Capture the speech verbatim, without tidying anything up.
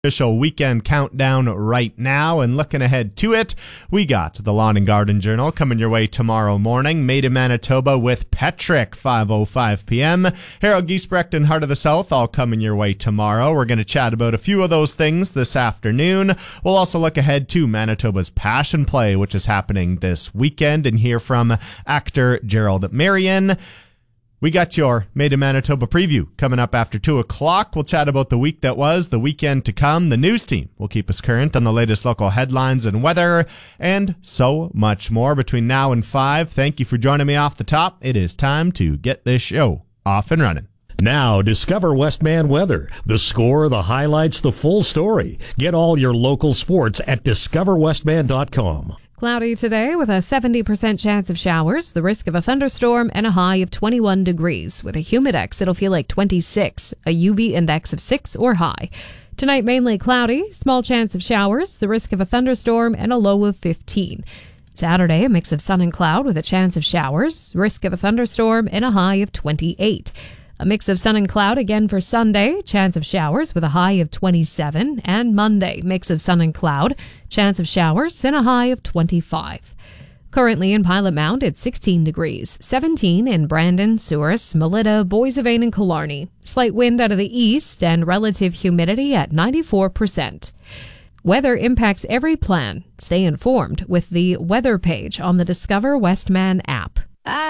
Official weekend countdown right now, and looking ahead to it, we got the Lawn and Garden Journal coming your way tomorrow morning. Made in Manitoba with Petrick, five oh five p.m. Harold Giesbrecht and Heart of the South all coming your way tomorrow. We're going to chat about a few of those things this afternoon. We'll also look ahead to Manitoba's Passion Play, which is happening this weekend, and hear from actor Gerald Marion. We got your Made in Manitoba preview coming up after two o'clock. We'll chat about the week that was, the weekend to come. The news team will keep us current on the latest local headlines and weather, and so much more between now and five. Thank you for joining me off the top. It is time to get this show off and running. Now, discover Westman weather. The score, the highlights, the full story. Get all your local sports at discover westman dot com. Cloudy today with a seventy percent chance of showers, the risk of a thunderstorm, and a high of twenty-one degrees. With a humidex, it'll feel like twenty-six, a U V index of six or high. Tonight, mainly cloudy, small chance of showers, the risk of a thunderstorm, and a low of fifteen. Saturday, a mix of sun and cloud with a chance of showers, risk of a thunderstorm, and a high of twenty-eight. A mix of sun and cloud again for Sunday, chance of showers with a high of twenty-seven. And Monday, mix of sun and cloud, chance of showers and a high of twenty-five. Currently in Pilot Mound, it's sixteen degrees, seventeen in Brandon, Souris, Melita, Boissevain, and Killarney. Slight wind out of the east and relative humidity at ninety-four percent. Weather impacts every plan. Stay informed with the weather page on the Discover Westman app.